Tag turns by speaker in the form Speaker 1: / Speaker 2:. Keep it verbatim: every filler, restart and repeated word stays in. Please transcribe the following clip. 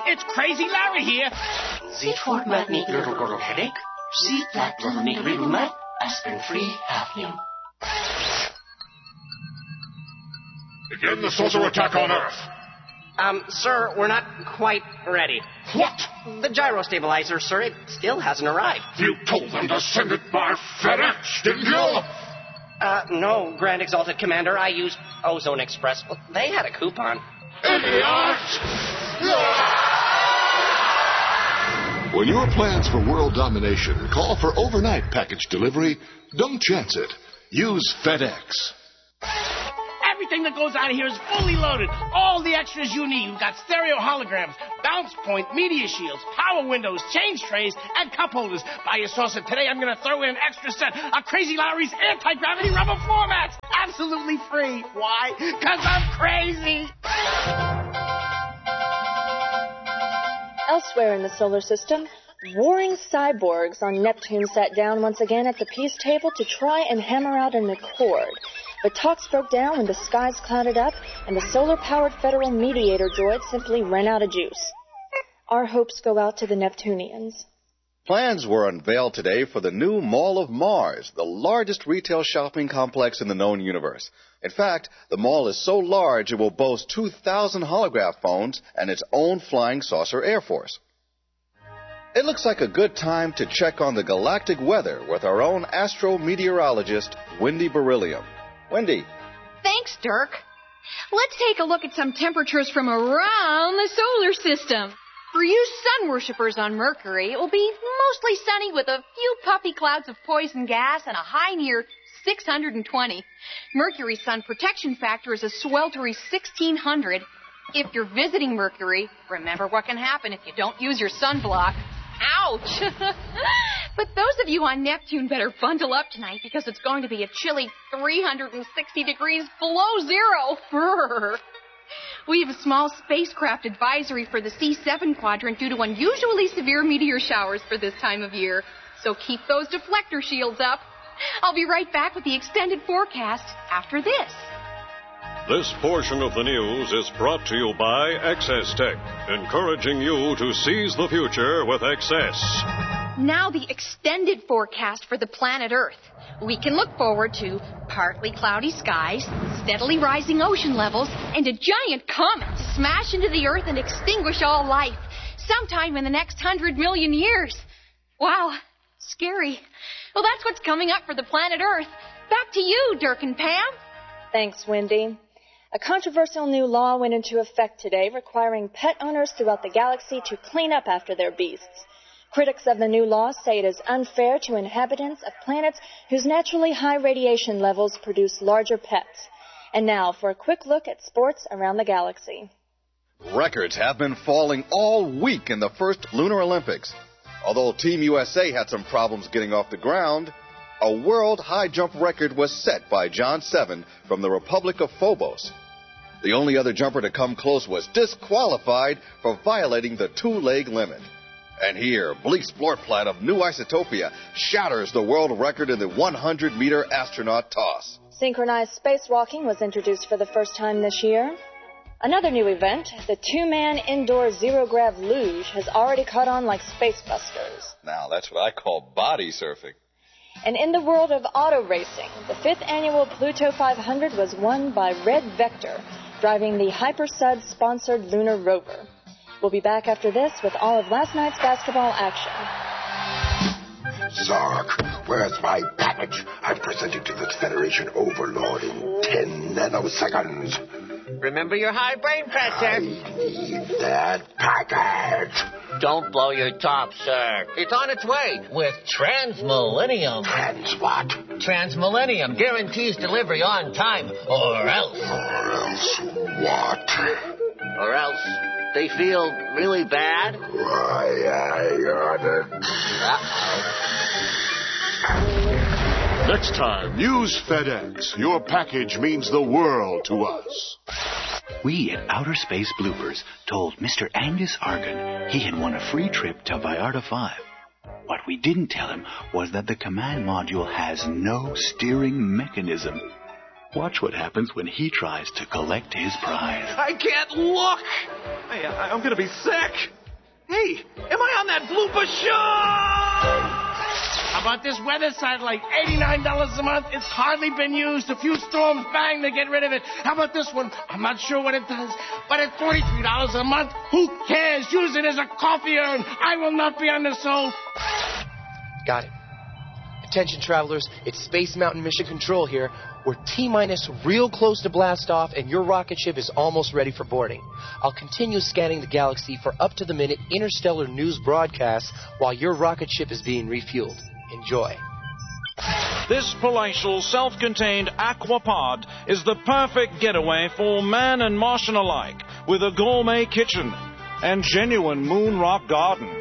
Speaker 1: It's Crazy Larry here.
Speaker 2: Sie format neat little girl headache. See that little neat little mat. Aspirin-free Hafnium.
Speaker 3: Begin the saucer attack on Earth.
Speaker 4: Um, sir, we're not quite ready.
Speaker 3: What?
Speaker 4: The gyro stabilizer, sir, it still hasn't arrived.
Speaker 3: You told them to send it by FedEx, didn't you?
Speaker 4: Uh, no, Grand Exalted Commander. I used Ozone Express. Well, they had a coupon.
Speaker 3: Idiot!
Speaker 5: When your plans for world domination call for overnight package delivery, don't chance it. Use FedEx.
Speaker 1: Everything that goes out of here is fully loaded. All the extras you need. We've got stereo holograms, bounce point, media shields, power windows, change trays, and cup holders. Buy your saucer today. I'm going to throw in an extra set of Crazy Larry's anti-gravity rubber floor mats. Absolutely free. Why? Because I'm crazy.
Speaker 6: Elsewhere in the solar system, warring cyborgs on Neptune sat down once again at the peace table to try and hammer out an accord. But talks broke down when the skies clouded up and the solar-powered federal mediator droid simply ran out of juice. Our hopes go out to the Neptunians.
Speaker 7: Plans were unveiled today for the new Mall of Mars, the largest retail shopping complex in the known universe. In fact, the mall is so large it will boast two thousand holograph phones and its own flying saucer air force. It looks like a good time to check on the galactic weather with our own astro-meteorologist, Wendy Beryllium. Wendy.
Speaker 8: Thanks, Dirk. Let's take a look at some temperatures from around the solar system. For you sun worshippers on Mercury, it will be mostly sunny with a few puffy clouds of poison gas and a high near six hundred twenty. Mercury's sun protection factor is a sweltering sixteen hundred. If you're visiting Mercury, remember what can happen if you don't use your sunblock. Ouch! But those of you on Neptune better bundle up tonight because it's going to be a chilly three hundred sixty degrees below zero. Brr. We have a small spacecraft advisory for the C seven quadrant due to unusually severe meteor showers for this time of year. So keep those deflector shields up. I'll be right back with the extended forecast after this.
Speaker 9: This portion of the news is brought to you by Excess Tech, encouraging you to seize the future with excess.
Speaker 8: Now the extended forecast for the planet Earth. We can look forward to partly cloudy skies, steadily rising ocean levels, and a giant comet to smash into the Earth and extinguish all life sometime in the next hundred million years. Wow, scary. Well, that's what's coming up for the planet Earth. Back to you, Dirk and Pam.
Speaker 6: Thanks, Wendy. A controversial new law went into effect today requiring pet owners throughout the galaxy to clean up after their beasts. Critics of the new law say it is unfair to inhabitants of planets whose naturally high radiation levels produce larger pets. And now for a quick look at sports around the galaxy.
Speaker 7: Records have been falling all week in the first Lunar Olympics. Although Team U S A had some problems getting off the ground, a world high jump record was set by John Seven from the Republic of Phobos. The only other jumper to come close was disqualified for violating the two-leg limit. And here, Bleeks Blortplat of New Isotopia shatters the world record in the one hundred meter astronaut toss.
Speaker 6: Synchronized spacewalking was introduced for the first time this year. Another new event, the two-man indoor zero-grav luge, has already caught on like Spacebusters.
Speaker 7: Now, that's what I call body surfing.
Speaker 6: And in the world of auto racing, the fifth annual Pluto five hundred was won by Red Vector, driving the Hypersud-sponsored lunar rover. We'll be back after this with all of last night's basketball action.
Speaker 10: Zark, where's my package? I've presented to the Federation Overlord in ten nanoseconds.
Speaker 11: Remember your high brain pressure.
Speaker 10: I need that package.
Speaker 11: Don't blow your top, sir. It's on its way with Transmillennium.
Speaker 10: Trans what?
Speaker 11: Transmillennium guarantees delivery on time, or else.
Speaker 10: Or else what?
Speaker 11: Or else they feel really bad.
Speaker 10: Why, I got it.
Speaker 11: Uh-oh.
Speaker 5: Next time, use FedEx. Your package means the world to us.
Speaker 12: We at Outer Space Bloopers told Mister Angus Argon he had won a free trip to Vallarta five. What we didn't tell him was that the command module has no steering mechanism. Watch what happens when he tries to collect his prize.
Speaker 13: I can't look! I, I'm gonna be sick! Hey, am I on that blooper show?
Speaker 1: How about this weather satellite? eighty-nine dollars a month. It's hardly been used. A few storms, bang, they get rid of it. How about this one? I'm not sure what it does, but at forty-three dollars a month, who cares? Use it as a coffee urn. I will not be undersold.
Speaker 14: Got it. Attention, travelers. It's Space Mountain Mission Control here. We're T-minus real close to blast off, and your rocket ship is almost ready for boarding. I'll continue scanning the galaxy for up-to-the-minute interstellar news broadcasts while your rocket ship is being refueled. Enjoy.
Speaker 15: This palatial, self-contained aquapod is the perfect getaway for man and Martian alike, with a gourmet kitchen and genuine moon rock garden.